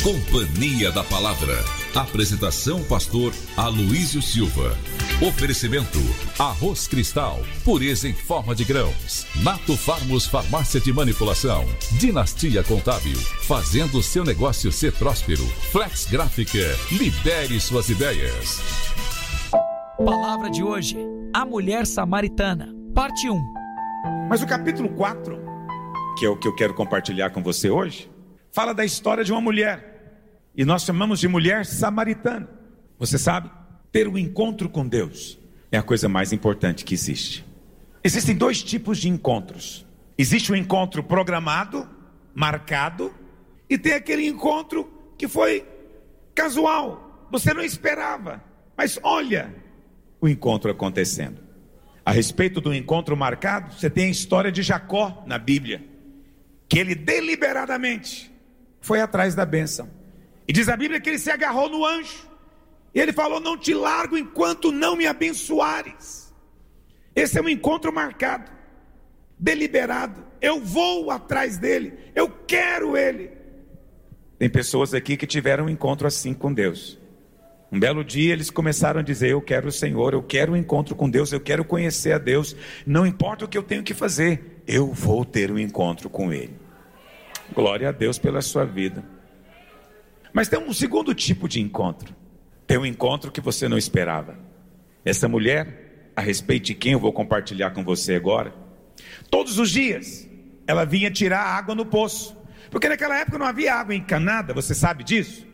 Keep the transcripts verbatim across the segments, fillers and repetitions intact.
Companhia da Palavra. Apresentação pastor Aloísio Silva. Oferecimento Arroz Cristal, pureza em forma de grãos. Nato Farmos Farmácia de Manipulação. Dinastia Contábil, fazendo seu negócio ser próspero. Flex Gráfica, libere suas ideias. Palavra de hoje, a mulher samaritana, parte um. Mas o capítulo quatro, que é o que eu quero compartilhar com você hoje, fala da história de uma mulher. E nós chamamos de mulher samaritana. Você sabe, ter um encontro com Deus é a coisa mais importante que existe. Existem dois tipos de encontros. Existe o encontro programado, marcado, e tem aquele encontro que foi casual. Você não esperava, mas olha o encontro acontecendo. A respeito do encontro marcado, você tem a história de Jacó na Bíblia, que ele deliberadamente foi atrás da bênção. E diz a Bíblia que ele se agarrou no anjo. E ele falou: não te largo enquanto não me abençoares. Esse é um encontro marcado, deliberado. Eu vou atrás dele, eu quero ele. Tem pessoas aqui que tiveram um encontro assim com Deus. Um belo dia eles começaram a dizer: eu quero o Senhor, eu quero um encontro com Deus, eu quero conhecer a Deus. Não importa o que eu tenho que fazer, eu vou ter um encontro com ele. Glória a Deus pela sua vida. Mas tem um segundo tipo de encontro. Tem um encontro que você não esperava. Essa mulher, a respeito de quem eu vou compartilhar com você agora, todos os dias ela vinha tirar água no poço, porque naquela época não havia água encanada, você sabe disso.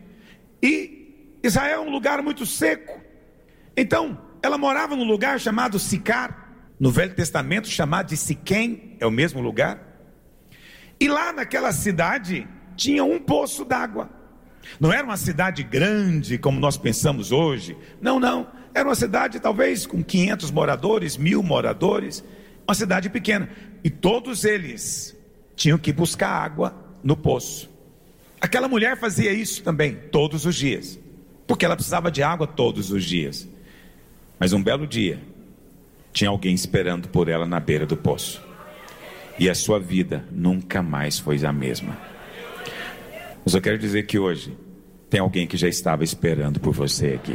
E Israel é um lugar muito seco. Então ela morava num lugar chamado Sicar, no Velho Testamento chamado de Siquém, é o mesmo lugar. E lá naquela cidade tinha um poço d'água. Não era uma cidade grande como nós pensamos hoje. Não, não. Era uma cidade talvez com quinhentos moradores, mil moradores. Uma cidade pequena. E todos eles tinham que buscar água no poço. Aquela mulher fazia isso também, todos os dias. Porque ela precisava de água todos os dias. Mas um belo dia, tinha alguém esperando por ela na beira do poço. E a sua vida nunca mais foi a mesma. Mas eu quero dizer que hoje tem alguém que já estava esperando por você aqui.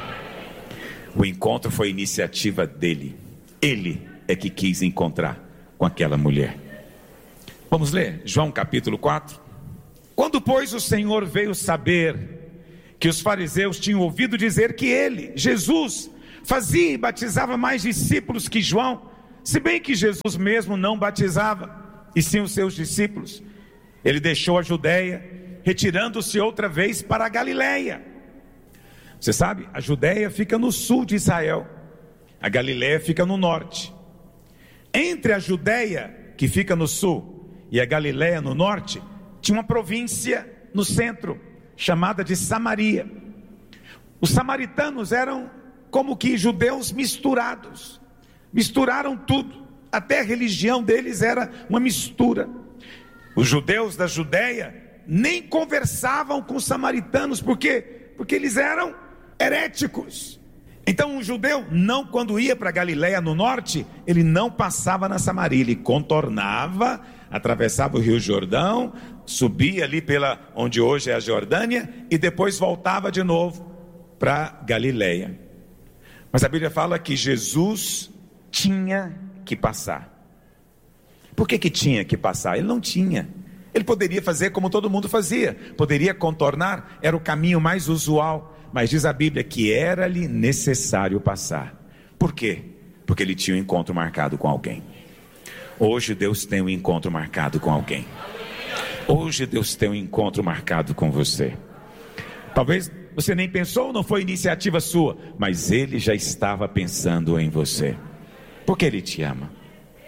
O encontro foi iniciativa dele. Ele é que quis encontrar com aquela mulher. Vamos ler João capítulo quatro. Quando, pois, o Senhor veio saber que os fariseus tinham ouvido dizer que ele, Jesus, fazia e batizava mais discípulos que João, se bem que Jesus mesmo não batizava, e sim os seus discípulos, ele deixou a Judeia, retirando-se outra vez para a Galileia. Você sabe, a Judeia fica no sul de Israel, a Galileia fica no norte. Entre a Judeia, que fica no sul, e a Galileia no norte, tinha uma província no centro, chamada de Samaria. Os samaritanos eram como que judeus misturados, misturaram tudo, até a religião deles era uma mistura. Os judeus da Judeia nem conversavam com os samaritanos. Por quê? Porque eles eram heréticos. Então um judeu, não, quando ia para Galileia no norte, ele não passava na Samaria, ele contornava, atravessava o Rio Jordão, subia ali pela onde hoje é a Jordânia, e depois voltava de novo para Galileia. Mas a Bíblia fala que Jesus tinha que passar. Por que que tinha que passar? Ele não tinha. Ele poderia fazer como todo mundo fazia, poderia contornar, era o caminho mais usual, mas diz a Bíblia que era-lhe necessário passar. Por quê? Porque ele tinha um encontro marcado com alguém. Hoje Deus tem um encontro marcado com alguém. Hoje Deus tem um encontro marcado com você. Talvez você nem pensou, não foi iniciativa sua, mas ele já estava pensando em você, porque ele te ama.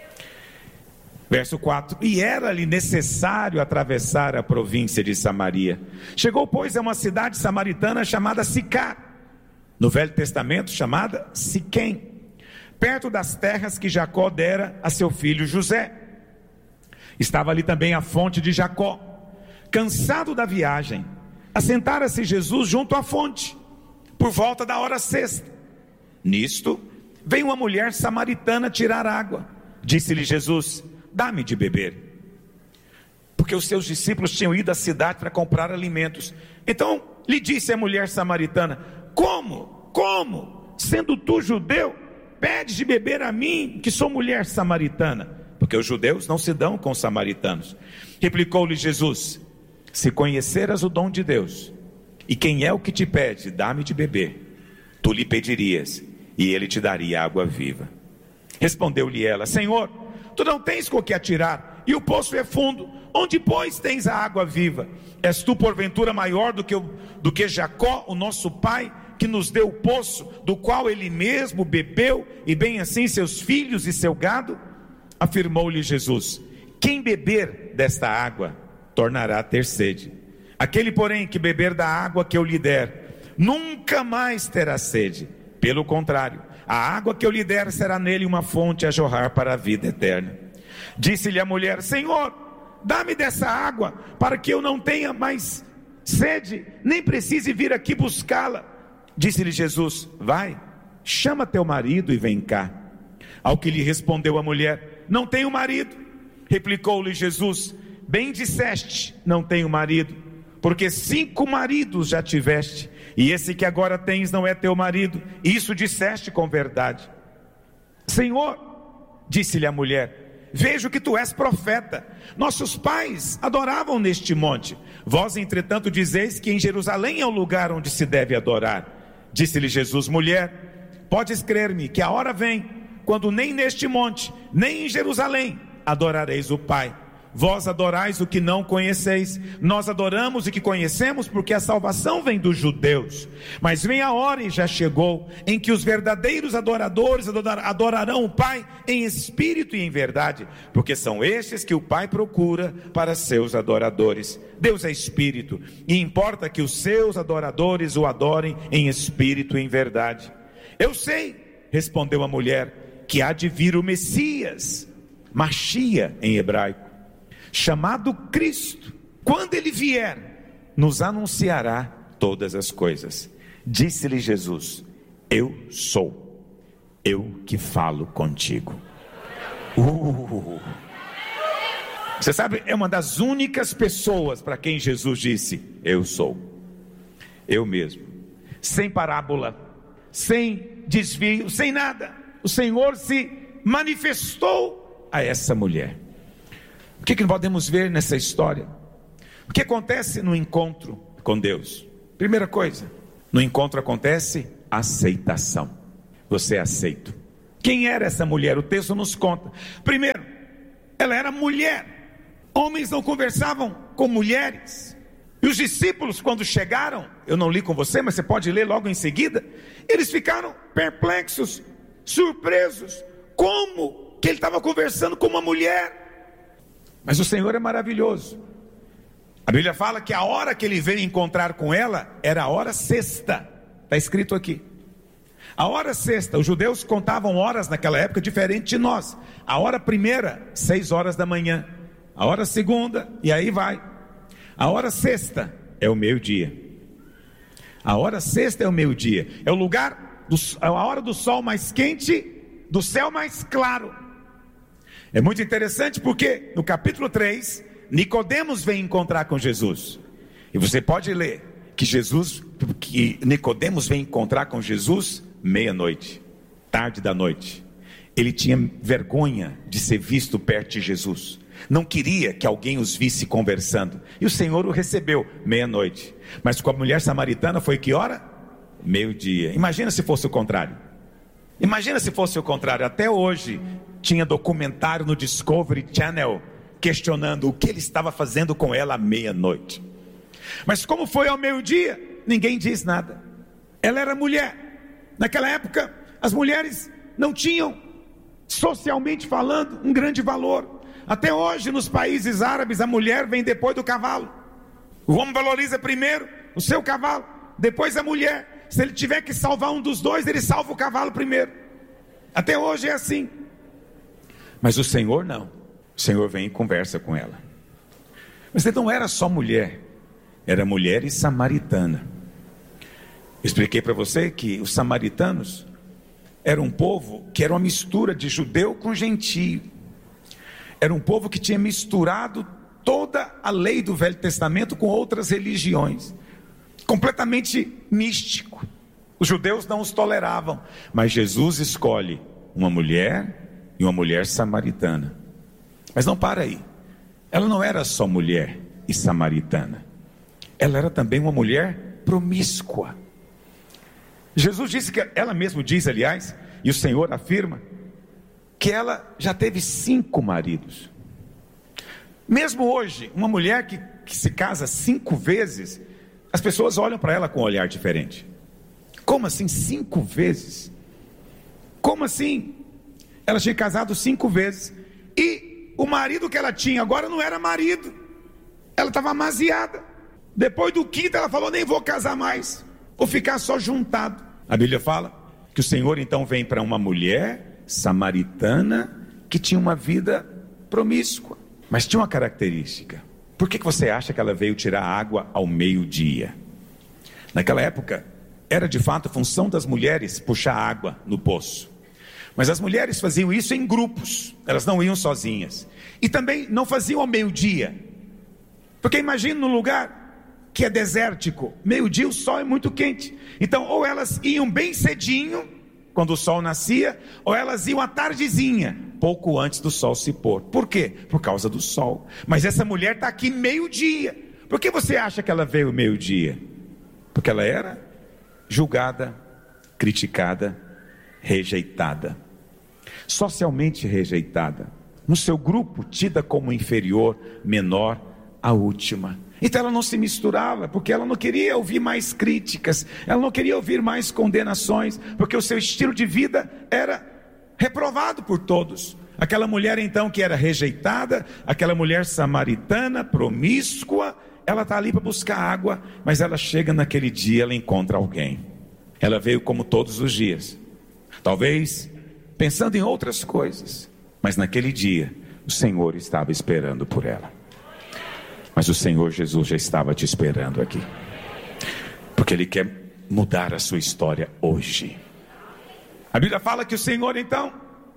Verso quatro, e era-lhe necessário atravessar a província de Samaria. Chegou, pois, a uma cidade samaritana chamada Sicar, no Velho Testamento chamada Siquém, perto das terras que Jacó dera a seu filho José. Estava ali também a fonte de Jacó. Cansado da viagem, assentara-se Jesus junto à fonte, por volta da hora sexta. Nisto, veio uma mulher samaritana tirar água. Disse-lhe Jesus: dá-me de beber. Por porque os seus discípulos tinham ido à cidade para comprar alimentos. Então lhe disse a mulher samaritana: como? Como? Sendo tu judeu, pedes de beber a mim, que sou mulher samaritana? Porque os judeus não se dão com os samaritanos. Replicou-lhe Jesus: se conheceras o dom de Deus, e quem é o que te pede, dá-me de beber, tu lhe pedirias, e ele te daria água viva. Respondeu-lhe ela: Senhor, tu não tens com que atirar, e o poço é fundo, onde pois tens a água viva? És tu porventura maior do que, o, do que Jacó, o nosso pai, que nos deu o poço, do qual ele mesmo bebeu, e bem assim seus filhos e seu gado? Afirmou-lhe Jesus: quem beber desta água, tornará a ter sede. Aquele, porém, que beber da água que eu lhe der, nunca mais terá sede. Pelo contrário, a água que eu lhe der será nele uma fonte a jorrar para a vida eterna. Disse-lhe a mulher: Senhor, dá-me dessa água, para que eu não tenha mais sede, nem precise vir aqui buscá-la. Disse-lhe Jesus: vai, chama teu marido e vem cá. Ao que lhe respondeu a mulher: não tenho marido. Replicou-lhe Jesus: bem disseste, não tenho marido, porque cinco maridos já tiveste, e esse que agora tens não é teu marido. Isso disseste com verdade. Senhor, disse-lhe a mulher, vejo que tu és profeta. Nossos pais adoravam neste monte, vós entretanto dizeis que em Jerusalém é o lugar onde se deve adorar. Disse-lhe Jesus: mulher, podes crer-me que a hora vem, quando nem neste monte, nem em Jerusalém adorareis o Pai. Vós adorais o que não conheceis, nós adoramos o que conhecemos, porque a salvação vem dos judeus. Mas vem a hora, e já chegou, em que os verdadeiros adoradores adorarão o Pai em espírito e em verdade, porque são estes que o Pai procura para seus adoradores. Deus é espírito, e importa que os seus adoradores o adorem em espírito e em verdade. Eu sei, respondeu a mulher, que há de vir o Messias, Machia em hebraico, chamado Cristo. Quando ele vier, nos anunciará todas as coisas. Disse-lhe Jesus: eu sou, eu que falo contigo. uh. Você sabe, é uma das únicas pessoas para quem Jesus disse: eu sou, eu mesmo, sem parábola, sem desvio, sem nada. O Senhor se manifestou a essa mulher. O que, que podemos ver nessa história? O que acontece no encontro com Deus? Primeira coisa, no encontro acontece aceitação. Você é aceito. Quem era essa mulher? O texto nos conta. Primeiro, ela era mulher. Homens não conversavam com mulheres. E os discípulos, quando chegaram, eu não li com você, mas você pode ler logo em seguida, eles ficaram perplexos, surpresos. Como que ele estava conversando com uma mulher? Mas o Senhor é maravilhoso. A Bíblia fala que a hora que ele veio encontrar com ela era a hora sexta. Está escrito aqui. A hora sexta. Os judeus contavam horas naquela época diferente de nós. A hora primeira, seis horas da manhã. A hora segunda, e aí vai. A hora sexta é o meio-dia. A hora sexta é o meio-dia. É o lugar, do, é a hora do sol mais quente, do céu mais claro. É muito interessante porque no capítulo três, Nicodemos vem encontrar com Jesus. E você pode ler que Jesus, que Nicodemos vem encontrar com Jesus meia-noite, tarde da noite. Ele tinha vergonha de ser visto perto de Jesus. Não queria que alguém os visse conversando. E o Senhor o recebeu meia-noite. Mas com a mulher samaritana foi que hora? Meio-dia. Imagina se fosse o contrário. Imagina se fosse o contrário. Até hoje tinha documentário no Discovery Channel questionando o que ele estava fazendo com ela à meia-noite. Mas como foi ao meio-dia, ninguém diz nada. Ela era mulher. Naquela época, as mulheres não tinham, socialmente falando, um grande valor. Até hoje, nos países árabes, a mulher vem depois do cavalo. O homem valoriza primeiro o seu cavalo, depois a mulher. Se ele tiver que salvar um dos dois, ele salva o cavalo primeiro. Até hoje é assim. Mas o Senhor não. O Senhor vem e conversa com ela. Mas ele não era só mulher, era mulher e samaritana. Eu expliquei para você que os samaritanos eram um povo que era uma mistura de judeu com gentio. Era um povo que tinha misturado toda a lei do Velho Testamento com outras religiões, completamente místico. Os judeus não os toleravam, mas Jesus escolhe uma mulher e uma mulher samaritana. Mas não para aí, ela não era só mulher e samaritana, ela era também uma mulher promíscua. Jesus disse que, ela mesma diz, aliás, e o Senhor afirma, que ela já teve cinco maridos. Mesmo hoje, uma mulher que, que se casa cinco vezes, as pessoas olham para ela com um olhar diferente. Como assim cinco vezes? Como assim? Ela tinha casado cinco vezes, e o marido que ela tinha agora não era marido, ela estava amaziada. Depois do quinto ela falou, nem vou casar mais, vou ficar só juntado. A Bíblia fala que o Senhor então vem para uma mulher samaritana que tinha uma vida promíscua, mas tinha uma característica. Por que que você acha que ela veio tirar água ao meio-dia? Naquela época era de fato função das mulheres puxar água no poço, mas as mulheres faziam isso em grupos, elas não iam sozinhas, e também não faziam ao meio-dia, porque imagina num lugar que é desértico, meio-dia o sol é muito quente, então ou elas iam bem cedinho, quando o sol nascia, ou elas iam à tardezinha, pouco antes do sol se pôr. Por quê? Por causa do sol. Mas essa mulher está aqui meio-dia. Por que você acha que ela veio meio-dia? Porque ela era julgada, criticada, rejeitada, socialmente rejeitada, no seu grupo tida como inferior, menor, a última. Então ela não se misturava, porque ela não queria ouvir mais críticas, ela não queria ouvir mais condenações, porque o seu estilo de vida era reprovado por todos. Aquela mulher então que era rejeitada, aquela mulher samaritana, promíscua, ela está ali para buscar água, mas ela chega naquele dia, ela encontra alguém. Ela veio como todos os dias, talvez pensando em outras coisas, mas naquele dia o Senhor estava esperando por ela. Mas o Senhor Jesus já estava te esperando aqui, porque Ele quer mudar a sua história hoje. A Bíblia fala que o Senhor então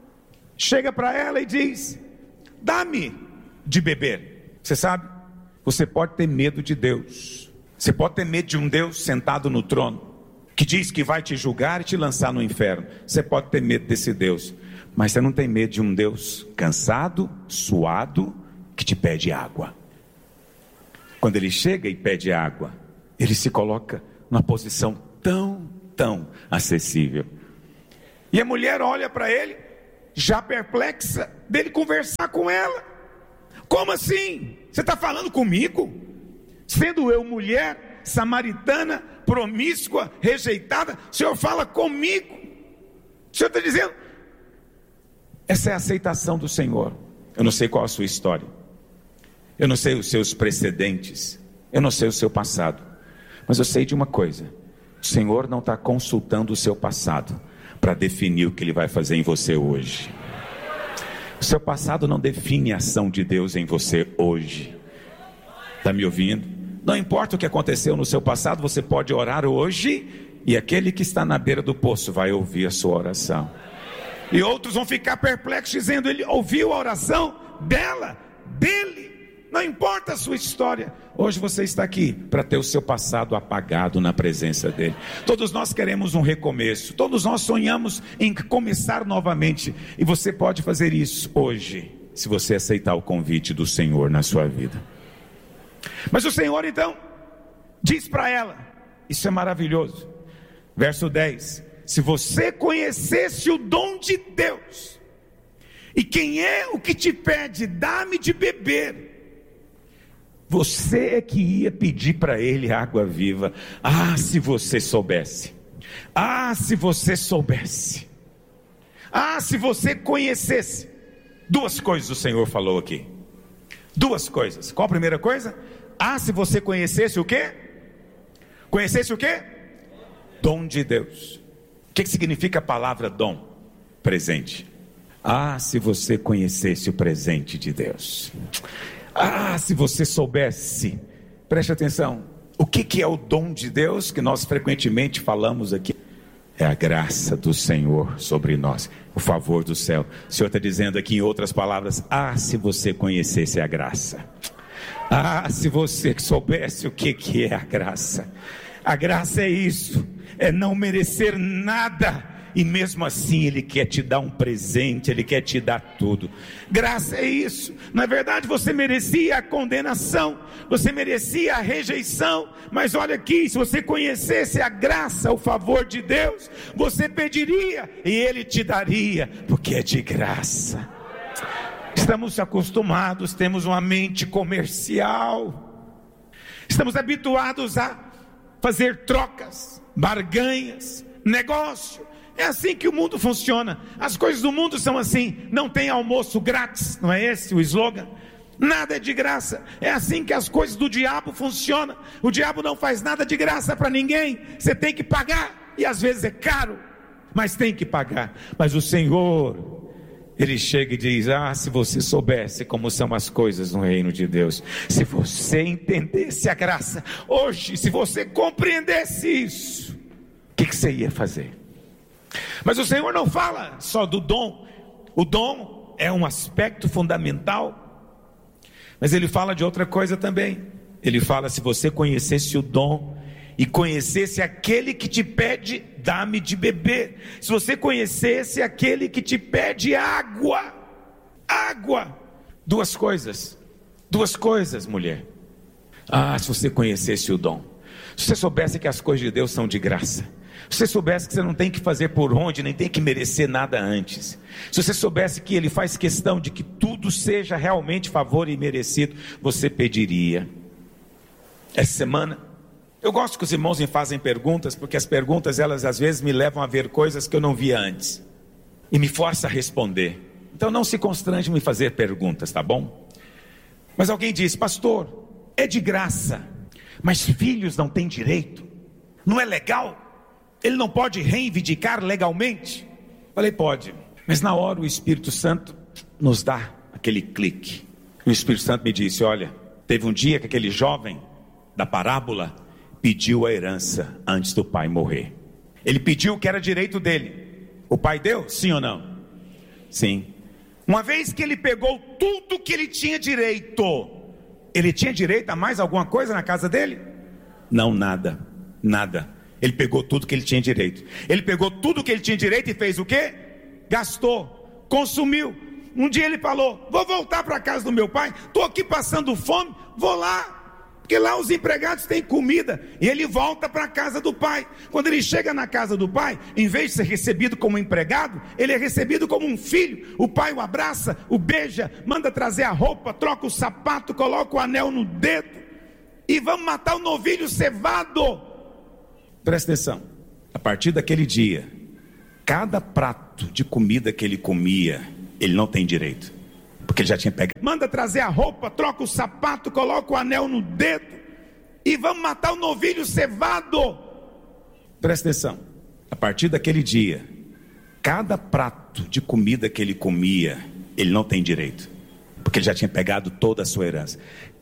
chega para ela e diz, dá-me de beber. Você sabe, você pode ter medo de Deus, você pode ter medo de um Deus sentado no trono, que diz que vai te julgar e te lançar no inferno. Você pode ter medo desse Deus, mas você não tem medo de um Deus cansado, suado, que te pede água. Quando ele chega e pede água, ele se coloca numa posição tão, tão acessível. E a mulher olha para ele, já perplexa, dele conversar com ela. Como assim? Você está falando comigo? Sendo eu mulher, samaritana, promíscua, rejeitada, o Senhor fala comigo? O Senhor está dizendo? Essa é a aceitação do Senhor. Eu não sei qual a sua história, eu não sei os seus precedentes, eu não sei o seu passado, mas eu sei de uma coisa: o Senhor não está consultando o seu passado para definir o que Ele vai fazer em você hoje. O seu passado não define a ação de Deus em você hoje. Está me ouvindo? Não importa o que aconteceu no seu passado, você pode orar hoje, e aquele que está na beira do poço vai ouvir a sua oração. E outros vão ficar perplexos, dizendo, ele ouviu a oração dela, dele. Não importa a sua história, hoje você está aqui para ter o seu passado apagado na presença dele. Todos nós queremos um recomeço, todos nós sonhamos em começar novamente, e você pode fazer isso hoje, se você aceitar o convite do Senhor na sua vida. Mas o Senhor então diz para ela, isso é maravilhoso, verso dez: se você conhecesse o dom de Deus, e quem é o que te pede, dá-me de beber, você é que ia pedir para ele água viva. Ah, se você soubesse. Ah, se você soubesse. Ah, se você conhecesse. Duas coisas o Senhor falou aqui. Duas coisas. Qual a primeira coisa? Ah, se você conhecesse o quê? Conhecesse o quê? Dom de Deus. O que significa a palavra dom? Presente. Ah, se você conhecesse o presente de Deus. Ah, se você soubesse. Preste atenção. O que, que é o dom de Deus que nós frequentemente falamos aqui? É a graça do Senhor sobre nós, o favor do céu. O Senhor está dizendo aqui em outras palavras, ah, se você conhecesse a graça. Ah, se você soubesse o que que é a graça. A graça é isso, é não merecer nada, e mesmo assim Ele quer te dar um presente, Ele quer te dar tudo. Graça é isso. Na verdade você merecia a condenação, você merecia a rejeição, mas olha aqui, se você conhecesse a graça, o favor de Deus, você pediria e Ele te daria, porque é de graça. Estamos acostumados, temos uma mente comercial, estamos habituados a fazer trocas, barganhas, negócio. É assim que o mundo funciona. As coisas do mundo são assim. Não tem almoço grátis, não é esse o slogan? Nada é de graça. É assim que as coisas do diabo funcionam. O diabo não faz nada de graça para ninguém. Você tem que pagar, e às vezes é caro, mas tem que pagar. Mas o Senhor, Ele chega e diz: ah, se você soubesse como são as coisas no reino de Deus, se você entendesse a graça hoje, se você compreendesse isso, o que, que você ia fazer? Mas o Senhor não fala só do dom. O dom é um aspecto fundamental, mas Ele fala de outra coisa também. Ele fala: se você conhecesse o dom e conhecesse aquele que te pede, dá-me de beber. Se você conhecesse aquele que te pede água, água, duas coisas, duas coisas, mulher. Ah, se você conhecesse o dom, se você soubesse que as coisas de Deus são de graça, se você soubesse que você não tem que fazer por onde, nem tem que merecer nada antes, se você soubesse que Ele faz questão de que tudo seja realmente favor e merecido, você pediria. Essa semana, eu gosto que os irmãos me fazem perguntas, porque as perguntas, elas às vezes me levam a ver coisas que eu não via antes, e me força a responder. Então não se constrange em me fazer perguntas, tá bom? Mas alguém diz: pastor, é de graça, mas filhos não têm direito, não é legal? Ele não pode reivindicar legalmente? Falei: pode, mas na hora o Espírito Santo nos dá aquele clique. O Espírito Santo me disse: olha, teve um dia que aquele jovem da parábola pediu a herança antes do pai morrer. Ele pediu o que era direito dele. O pai deu? Sim ou não? Sim. Uma vez que ele pegou tudo que ele tinha direito, ele tinha direito a mais alguma coisa na casa dele? Não, nada, nada. Ele pegou tudo que ele tinha direito. Ele pegou tudo que ele tinha direito e fez o quê? Gastou, consumiu. Um dia ele falou: vou voltar para a casa do meu pai, estou aqui passando fome, vou lá, porque lá os empregados têm comida. E ele volta para a casa do pai. Quando ele chega na casa do pai, em vez de ser recebido como empregado, ele é recebido como um filho. O pai o abraça, o beija, manda trazer a roupa, troca o sapato, coloca o anel no dedo, e vamos matar o novilho cevado. Presta atenção, a partir daquele dia, cada prato de comida que ele comia, ele não tem direito, porque ele já tinha pegado. Manda trazer a roupa, troca o sapato, coloca o anel no dedo, e vamos matar o novilho cevado. Presta atenção, a partir daquele dia, cada prato de comida que ele comia, ele não tem direito, porque ele já tinha pegado toda a sua herança.